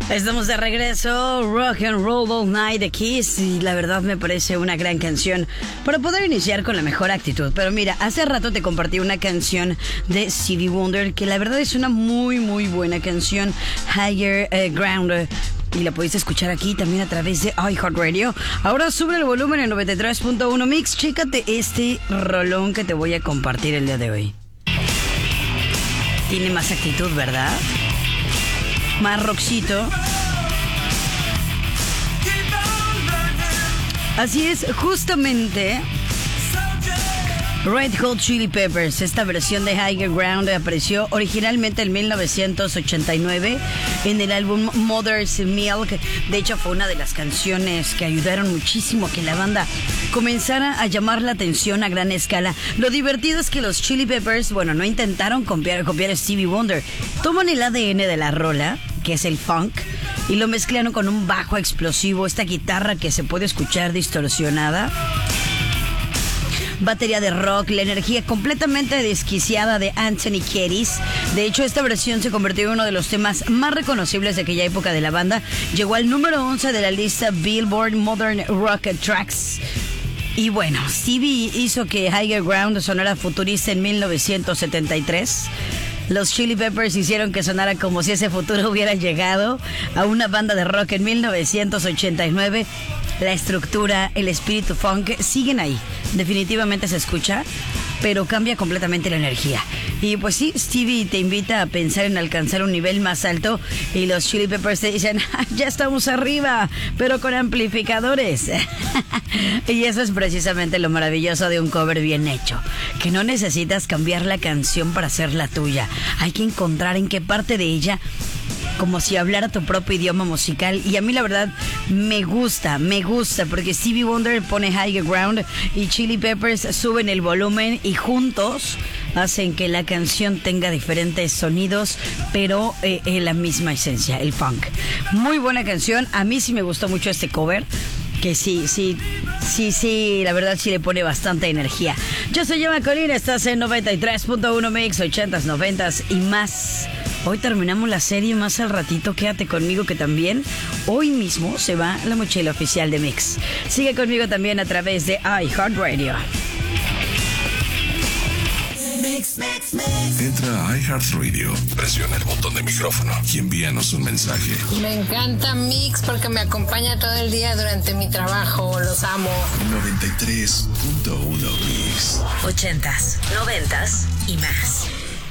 Estamos de regreso, Rock and Roll All Night de Kiss, y la verdad me parece una gran canción para poder iniciar con la mejor actitud. Pero mira, hace rato te compartí una canción de Stevie Wonder que la verdad es una muy buena canción, Higher Ground, y la pudiste escuchar aquí también a través de iHeartRadio. Ahora sube el volumen en 93.1 Mix. Chécate este rolón que te voy a compartir el día de hoy. Tiene más actitud, ¿verdad? Más rockcito. Así es, justamente Red Hot Chili Peppers, esta versión de Higher Ground apareció originalmente en 1989 en el álbum Mother's Milk. De hecho, fue una de las canciones que ayudaron muchísimo a que la banda comenzara a llamar la atención a gran escala. Lo divertido es que los Chili Peppers, no intentaron copiar a Stevie Wonder. Toman el ADN de la rola, que es el funk, y lo mezclaron con un bajo explosivo, esta guitarra que se puede escuchar distorsionada, batería de rock, la energía completamente desquiciada de Anthony Kiedis. De hecho, esta versión se convirtió en uno de los temas más reconocibles de aquella época de la banda. Llegó al número 11 de la lista Billboard Modern Rock Tracks. Y Stevie hizo que Higher Ground sonara futurista en 1973. Los Chili Peppers hicieron que sonara como si ese futuro hubiera llegado a una banda de rock en 1989. La estructura, el espíritu funk siguen ahí. Definitivamente se escucha, pero cambia completamente la energía. Y pues sí, Stevie te invita a pensar en alcanzar un nivel más alto, y los Chili Peppers te dicen, ya estamos arriba, pero con amplificadores. Y eso es precisamente lo maravilloso de un cover bien hecho, que no necesitas cambiar la canción para hacerla tuya. Hay que encontrar en qué parte de ella, como si hablara tu propio idioma musical. Y a mí la verdad me gusta, porque Stevie Wonder pone Higher Ground y Chili Peppers suben el volumen, y juntos hacen que la canción tenga diferentes sonidos, pero en la misma esencia, el funk. Muy buena canción, a mí sí me gustó mucho este cover, que sí, la verdad sí le pone bastante energía. Yo soy Emma Colina, estás en 93.1 Mix, 80s, 90s y más. Hoy terminamos la serie, más al ratito quédate conmigo, que también hoy mismo se va la mochila oficial de Mix. Sigue conmigo también a través de iHeartRadio. Entra a iHeartRadio, presiona el botón de micrófono y envíanos un mensaje. Me encanta Mix porque me acompaña todo el día durante mi trabajo. Los amo. 93.1 Mix. 80s, 90s y más.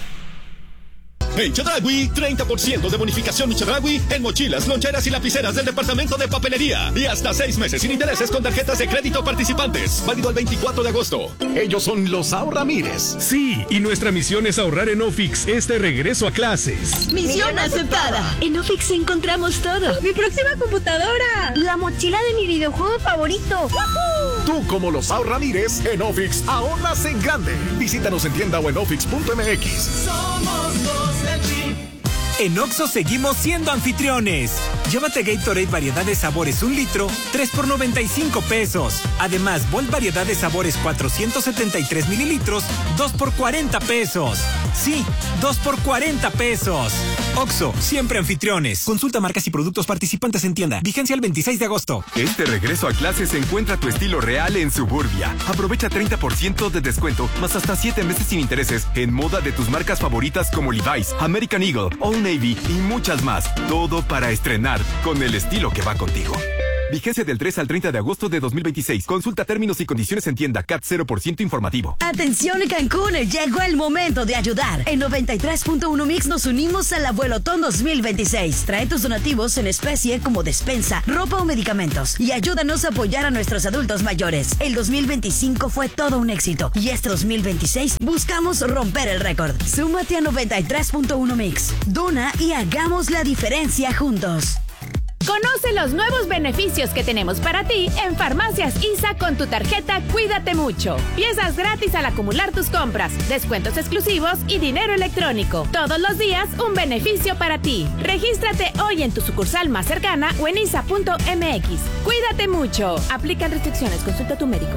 En Chedraui, 30% de bonificación Chedraui en mochilas, loncheras y lapiceras del departamento de papelería. Y hasta 6 meses sin intereses con tarjetas de crédito participantes. Válido el 24 de agosto. Ellos son los Ramírez. Sí, y nuestra misión es ahorrar en Ofix este regreso a clases. ¡Misión aceptada! En Ofix encontramos todo. ¡Mi próxima computadora! ¡La mochila de mi videojuego favorito! ¡Woohoo! Tú, como los Ramírez, en Ofix ahorras en grande. Visítanos en tienda o en ofix.mx. Somos los del Team. En Oxxo seguimos siendo anfitriones. Llévate Gatorade variedad de sabores 1 litro, 3 por 95 pesos. Además, Volt variedad de sabores 473 mililitros, 2 por 40 pesos. Sí, 2 por 40 pesos. Oxxo, siempre anfitriones. Consulta marcas y productos participantes en tienda. Vigencia el 26 de agosto. Este regreso a clases encuentra tu estilo real en Suburbia. Aprovecha 30% de descuento, más hasta 7 meses sin intereses, en moda de tus marcas favoritas como Levi's, American Eagle, Old Navy y muchas más. Todo para estrenar con el estilo que va contigo. Vigencia del 3 al 30 de agosto de 2026. Consulta términos y condiciones en tienda. CAT 0% informativo. Atención Cancún, llegó el momento de ayudar. En 93.1 Mix nos unimos al Abuelotón 2026. Trae tus donativos en especie como despensa, ropa o medicamentos, y ayúdanos a apoyar a nuestros adultos mayores. El 2025 fue todo un éxito, y este 2026 buscamos romper el récord. Súmate a 93.1 Mix. Dona y hagamos la diferencia juntos. Conoce los nuevos beneficios que tenemos para ti en Farmacias ISA con tu tarjeta Cuídate Mucho. Piezas gratis al acumular tus compras, descuentos exclusivos y dinero electrónico. Todos los días un beneficio para ti. Regístrate hoy en tu sucursal más cercana o en isa.mx. Cuídate mucho. Aplican restricciones. Consulta a tu médico.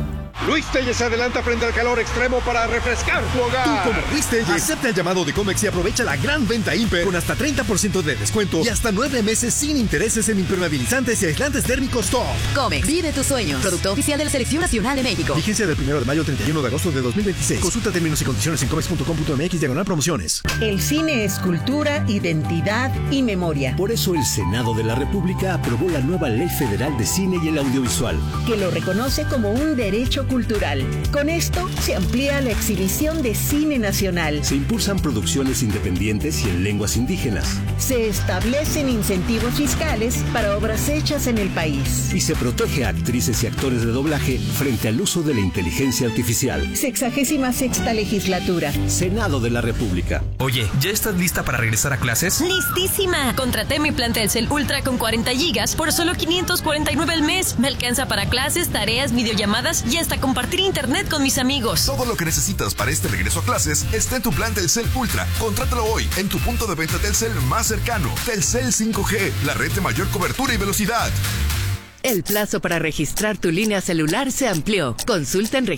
Luis Telles se adelanta frente al calor extremo para refrescar tu hogar. Tú como Luis Telles, acepta el llamado de Comex y aprovecha la gran venta Imper con hasta 30% de descuento y hasta 9 meses sin intereses en impermeabilizantes y aislantes térmicos top. Comex, vive tus sueños. Producto oficial de la Selección Nacional de México. Vigencia del 1 de mayo al 31 de agosto de 2026. Consulta términos y condiciones en comex.com.mx/promociones. El cine es cultura, identidad y memoria. Por eso el Senado de la República aprobó la nueva Ley Federal de Cine y el Audiovisual, que lo reconoce como un derecho cultural. Con esto se amplía la exhibición de cine nacional. Se impulsan producciones independientes y en lenguas indígenas. Se establecen incentivos fiscales para obras hechas en el país. Y se protege a actrices y actores de doblaje frente al uso de la inteligencia artificial. 66ª legislatura. Senado de la República. Oye, ¿ya estás lista para regresar a clases? ¡Listísima! Contraté mi plan Telcel Ultra con 40 gigas por solo $549 al mes. Me alcanza para clases, tareas, videollamadas y hasta compartir internet con mis amigos. Todo lo que necesitas para este regreso a clases está en tu plan Telcel Ultra. Contrátalo hoy en tu punto de venta Telcel más cercano. Telcel 5G, la red de mayor cobertura y velocidad. El plazo para registrar tu línea celular se amplió. Consulta en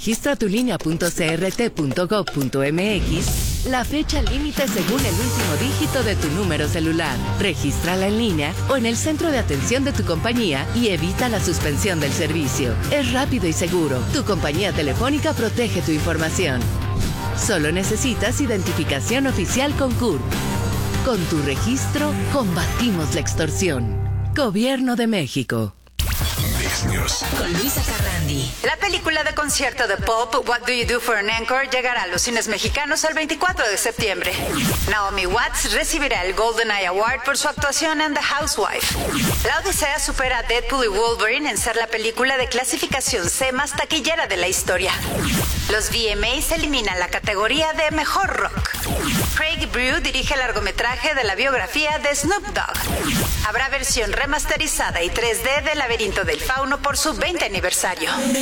registratulinea.crt.gov.mx la fecha límite según el último dígito de tu número celular. Regístrala en línea o en el centro de atención de tu compañía y evita la suspensión del servicio. Es rápido y seguro. Tu compañía telefónica protege tu información. Solo necesitas identificación oficial con CURP. Con tu registro, combatimos la extorsión. Gobierno de México. Con Luisa Carrandi. La película de concierto de pop What Do You Do for an Encore llegará a los cines mexicanos el 24 de septiembre. Naomi Watts recibirá el Golden Eye Award por su actuación en The Housewife. La Odisea supera a Deadpool y Wolverine en ser la película de clasificación C más taquillera de la historia. Los VMAs eliminan la categoría de Mejor Rock. Craig Brew dirige el largometraje de la biografía de Snoop Dogg. Habrá versión remasterizada y 3D del Laberinto del Fauno por su 20 aniversario.